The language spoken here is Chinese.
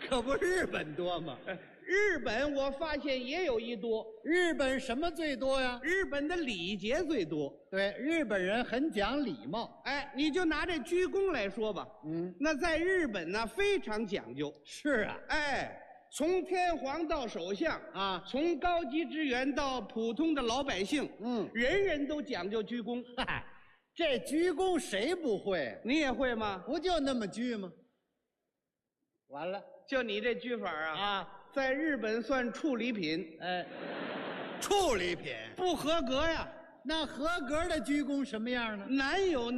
可不日本多吗？ 日本我发现也有一多， 日本什么最多呀？ 日本的礼节最多。 对，日本人很讲礼貌。 哎，你就拿这鞠躬来说吧，那在日本呢非常讲究。 是啊， 哎，从天皇到首相啊， 从高级职员到普通的老百姓，人人都讲究鞠躬。 嗨，这鞠躬谁不会？ 你也会吗？ 不就那么鞠吗？完了就你这鞠法啊，在日本算处理品， 处理品不合格呀。 那合格的鞠躬什么样呢？ 难有